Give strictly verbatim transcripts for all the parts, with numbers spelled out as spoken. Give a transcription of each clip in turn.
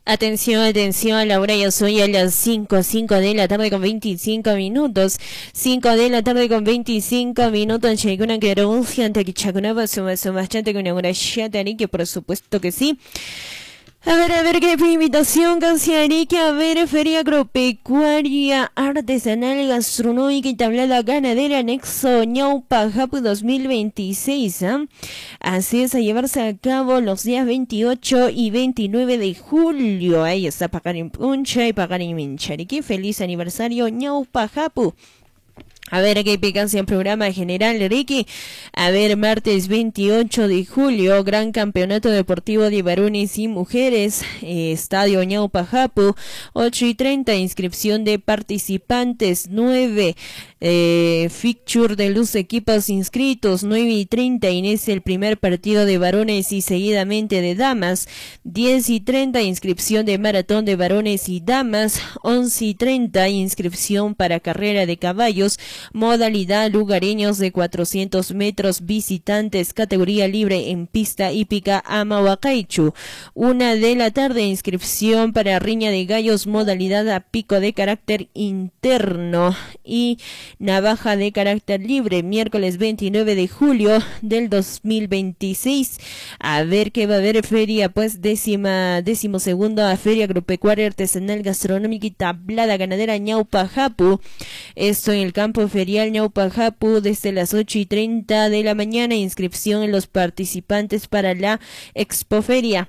Atención, atención, la hora ya soy a las cinco, cinco de la tarde con veinticinco minutos. cinco de la tarde con veinticinco minutos. Cheguna que renuncia ante que chacunaba suma suma chante con una chatari que por supuesto que sí. A ver, a ver, qué invitación, Canciarique, a ver, Feria Agropecuaria, Artesanal, Gastronómica y Tablada Ganadera, Nexo Ñaupajapu dos mil veintiséis, ¿eh? Así es, a llevarse a cabo los días veintiocho y veintinueve de julio. Ahí está Pacarín Puncha y Pacarín Mincharique. Feliz aniversario, Ñaupajapu. A ver, aquí hay picancia en programa general, Ricky. A ver, martes veintiocho de julio, gran campeonato deportivo de varones y mujeres, eh, Estadio Ñaupajapu, ocho y treinta, inscripción de participantes, nueve, eh, fixture de los equipos inscritos, nueve y treinta, inicia el primer partido de varones y seguidamente de damas, diez y treinta, inscripción de maratón de varones y damas, once y treinta, inscripción para carrera de caballos, modalidad lugareños de cuatrocientos metros, visitantes, categoría libre en pista hípica Amahuacaichu. Una de la tarde, inscripción para riña de gallos, modalidad a pico de carácter interno y navaja de carácter libre. Miércoles veintinueve de julio del dos mil veintiséis. A ver qué va a haber feria, pues décima, décimo segunda Feria Agropecuaria Artesanal Gastronómica y Tablada Ganadera Ñaupajapu. Esto en el campo ferial Ñaupajapu desde las ocho y treinta de la mañana. Inscripción en los participantes para la expoferia.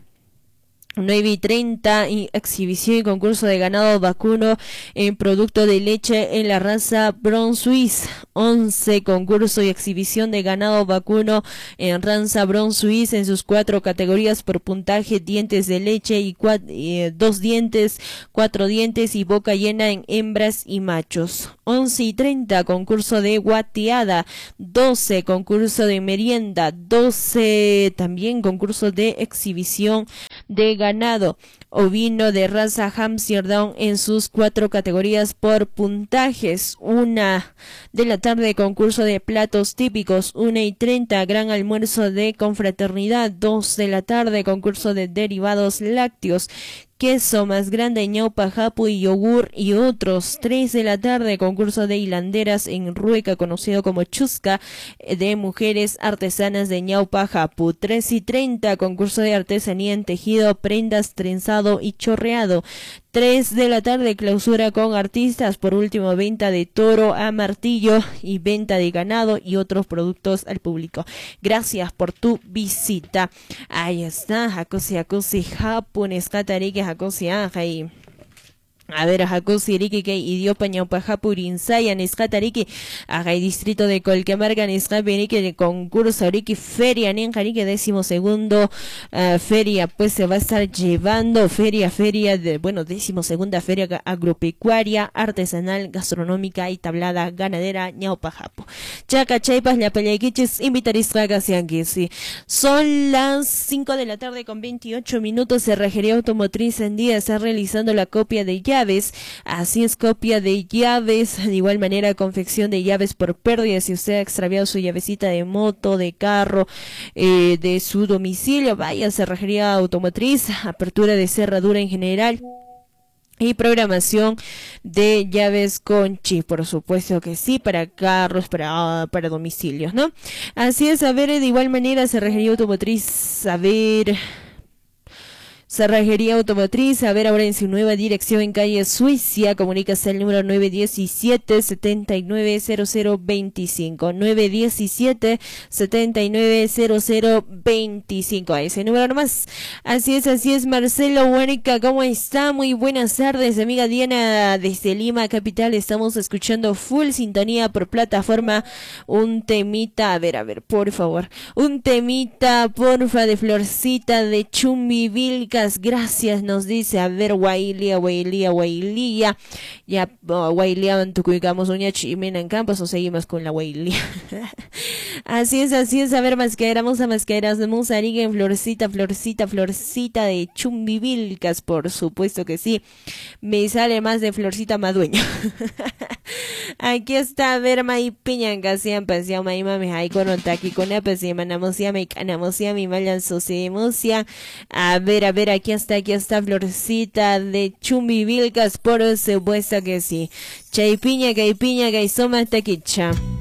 nueve y treinta, y exhibición y concurso de ganado vacuno en producto de leche en la raza Brown Swiss. once, concurso y exhibición de ganado vacuno en raza Brown Swiss en sus cuatro categorías por puntaje: dientes de leche y cuat, eh, dos dientes, cuatro dientes y boca llena en hembras y machos. once y treinta, concurso de guateada. doce, concurso de merienda. doce, también concurso de exhibición de ganado ganado ovino de raza Hampshire Down en sus cuatro categorías por puntajes. Una de la tarde, concurso de platos típicos. Una y treinta, gran almuerzo de confraternidad. Dos de la tarde, concurso de derivados lácteos, queso más grande, Ñaupajapu y yogur y otros. Tres de la tarde, concurso de hilanderas en rueca, conocido como chusca, de mujeres artesanas de Ñaupajapu. Tres y treinta, concurso de artesanía en tejido, prendas, trenzado y chorreado. Tres de la tarde, clausura con artistas. Por último, venta de toro a martillo y venta de ganado y otros productos al público. Gracias por tu visita. Ahí está, Hakosi Hakosi Japones Katariki Hakosi Ajay. A ver, Hakosi Riki que idiopa Ñaupajapu Rinsaya Nescatariki, Ajay distrito de Colquemarga Nescapeniki de concurso Riki feria Nenjariki, décimo segundo uh, feria, pues se va a estar llevando feria, feria de, bueno, décimo segunda feria agropecuaria, artesanal, gastronómica y tablada ganadera Ñaupajapu. Chaca Chaipas, la Pelequiches, invitarisca Gasianquisi. Son las cinco de la tarde con veintiocho minutos, Cerrajería Automotriz en día está realizando la copia de llaves. Así es, copia de llaves, de igual manera confección de llaves por pérdida. Si usted ha extraviado su llavecita de moto, de carro, eh, de su domicilio, vaya a Cerrajería Automotriz, apertura de cerradura en general y programación de llaves con chip, por supuesto que sí, para carros, para, para domicilios, ¿no? Así es, a ver, de igual manera Cerrajería Automotriz, a ver... Cerrajería Automotriz, a ver ahora en su nueva dirección en calle Suiza, comunícase al número nueve diecisiete, setenta y nueve cero cero veinticinco, nueve diecisiete, setenta y nueve cero cero veinticinco, a ese número nomás. Así es, así es, Marcelo Huerca, ¿cómo está? Muy buenas tardes, amiga Diana, desde Lima, capital, estamos escuchando full sintonía por plataforma, un temita, a ver, a ver, por favor, un temita, porfa, de Florcita de Chumbivilca. Gracias, nos dice, a ver, Guailia, Guailia, Guailia, ya, uh, Guailia, tucuicamos uña chimena en campos, o seguimos con la Guailia. Así es, así es, a ver, masquera, a masqueras de Musariga en Florcita, Florcita, Florcita de Chumbivilcas, por supuesto que sí, me sale más de Florcita Madueño. Aquí está, a ver, Mai Piñanga, siempre, si Mai Mami, hay con Otaki, con Apes, y Manamosia, Maikanamosía, mi Malan Sosemosia, a ver, a ver, aquí está, aquí está Florcita de Chumbivilcas, por supuesto que sí. Chaipiña, caipiña, caizoma, tequicha.